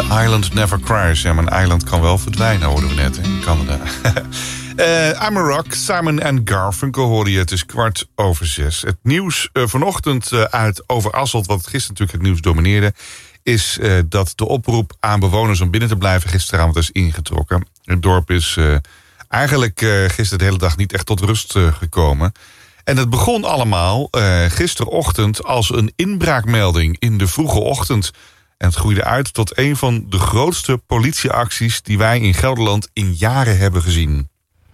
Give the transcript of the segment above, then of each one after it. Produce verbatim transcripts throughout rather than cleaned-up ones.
Island never cries. Ja, mijn eiland kan wel verdwijnen, hoorden we net in Canada. uh, I'm a Rock, Simon en Garfunkel hoorde je. Het is kwart over zes. Het nieuws uh, vanochtend uh, uit Overasselt, wat gisteren natuurlijk het nieuws domineerde, is uh, dat de oproep aan bewoners om binnen te blijven gisteravond is ingetrokken. Het dorp is uh, eigenlijk uh, gisteren de hele dag niet echt tot rust uh, gekomen. En het begon allemaal uh, gisterochtend als een inbraakmelding in de vroege ochtend. En het groeide uit tot een van de grootste politieacties die wij in Gelderland in jaren hebben gezien.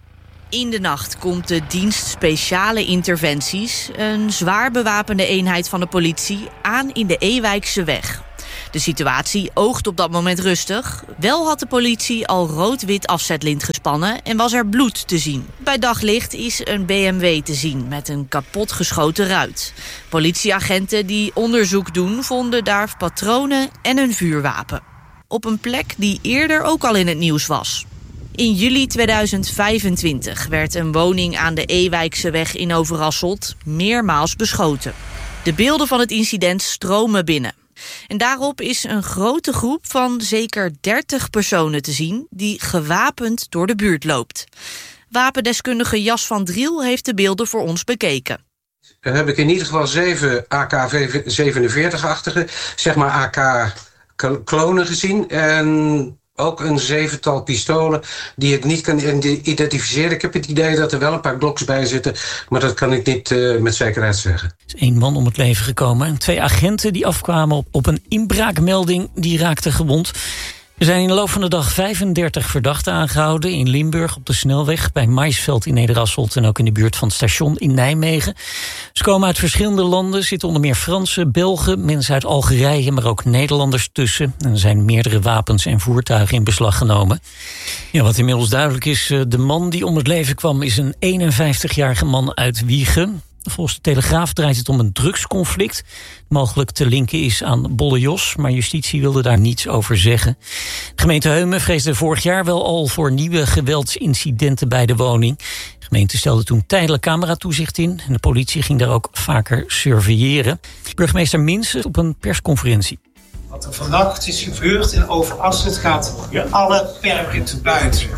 In de nacht komt de dienst speciale interventies, een zwaar bewapende eenheid van de politie, aan in de Ewijkse weg. De situatie oogt op dat moment rustig. Wel had de politie al rood-wit afzetlint gespannen en was er bloed te zien. Bij daglicht is een B M W te zien met een kapotgeschoten ruit. Politieagenten die onderzoek doen vonden daar patronen en een vuurwapen. Op een plek die eerder ook al in het nieuws was. In juli tweeduizend vijfentwintig werd een woning aan de Ewijkse weg in Overasselt meermaals beschoten. De beelden van het incident stromen binnen. En daarop is een grote groep van zeker dertig personen te zien die gewapend door de buurt loopt. Wapendeskundige Jas van Driel heeft de beelden voor ons bekeken. Dan heb ik in ieder geval zeven A K zevenenveertig-achtige, zeg maar A K-klonen gezien. En ook een zevental pistolen die ik niet kan identificeren. Ik heb het idee dat er wel een paar Glocks bij zitten, maar dat kan ik niet uh, met zekerheid zeggen. Er is één man om het leven gekomen. En twee agenten die afkwamen op, op een inbraakmelding, die raakten gewond. Er zijn in de loop van de dag vijfendertig verdachten aangehouden in Limburg op de snelweg, bij Maisveld in Nederasselt en ook in de buurt van het station in Nijmegen. Ze komen uit verschillende landen, zitten onder meer Fransen, Belgen, mensen uit Algerije, maar ook Nederlanders tussen. En er zijn meerdere wapens en voertuigen in beslag genomen. Ja, wat inmiddels duidelijk is, de man die om het leven kwam is een eenenvijftigjarige man uit Wijchen. Volgens de Telegraaf draait het om een drugsconflict. Mogelijk te linken is aan Bolle Jos, maar justitie wilde daar niets over zeggen. De gemeente Heumen vreesde vorig jaar wel al voor nieuwe geweldsincidenten bij de woning. De gemeente stelde toen tijdelijk cameratoezicht in en de politie ging daar ook vaker surveilleren. Burgemeester Minsen op een persconferentie. Wat er vannacht is gebeurd in Overasselt gaat alle perken te buiten.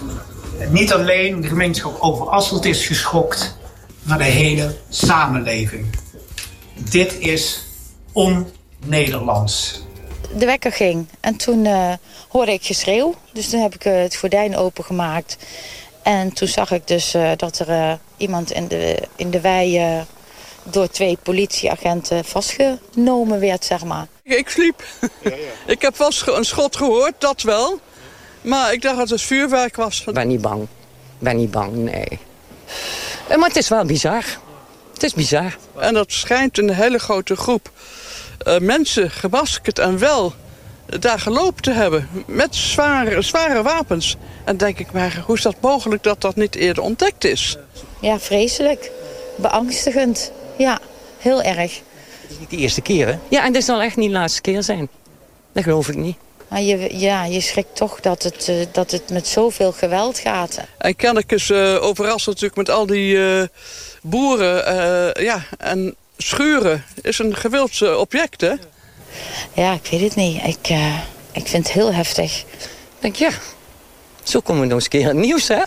En niet alleen de gemeenschap Overasselt is geschokt, maar de hele samenleving. Dit is on-Nederlands. De wekker ging en toen uh, hoorde ik geschreeuw. Dus toen heb ik uh, het gordijn opengemaakt. En toen zag ik dus uh, dat er uh, iemand in de, in de wei uh, door twee politieagenten vastgenomen werd, zeg maar. Ik sliep. Ja, ja. Ik heb wel een schot gehoord, dat wel. Maar ik dacht dat het vuurwerk was. Ik ben niet bang. Ik ben niet bang, nee. Maar het is wel bizar. Het is bizar. En dat schijnt een hele grote groep uh, mensen, gemaskerd en wel, daar gelopen te hebben. Met zware, zware wapens. En denk ik, maar hoe is dat mogelijk dat dat niet eerder ontdekt is? Ja, vreselijk. Beangstigend. Ja, heel erg. Het is niet de eerste keer, hè? Ja, en dit zal echt niet de laatste keer zijn. Dat geloof ik niet. Maar je, ja, je schrikt toch dat het, uh, dat het met zoveel geweld gaat. En kennelijk is uh, Overasselt natuurlijk met al die uh, boeren uh, ja, en schuren is een gewild uh, object, hè? Ja, ik weet het niet. Ik, uh, ik vind het heel heftig. Ik denk, ja, zo komen we nog eens een keer in het nieuws, hè?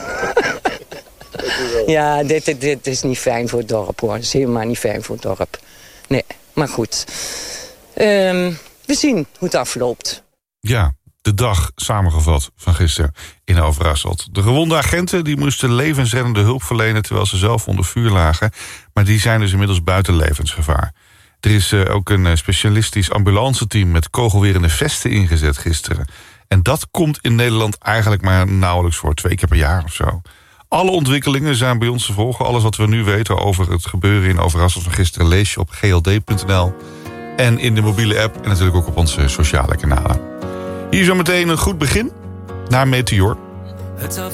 Ja, dit, dit, dit is niet fijn voor het dorp, hoor. Het is helemaal niet fijn voor het dorp. Nee, maar goed. Um, we zien hoe het afloopt. Ja, de dag samengevat van gisteren in Overasselt. De gewonde agenten die moesten levensreddende hulp verlenen terwijl ze zelf onder vuur lagen. Maar die zijn dus inmiddels buiten levensgevaar. Er is uh, ook een uh, specialistisch ambulanceteam met kogelwerende vesten ingezet gisteren. En dat komt in Nederland eigenlijk maar nauwelijks voor, twee keer per jaar of zo. Alle ontwikkelingen zijn bij ons te volgen. Alles wat we nu weten over het gebeuren in Overasselt van gisteren lees je op g l d punt n l. En in de mobiele app en natuurlijk ook op onze sociale kanalen. Hier zo meteen een goed begin naar Meteor. Het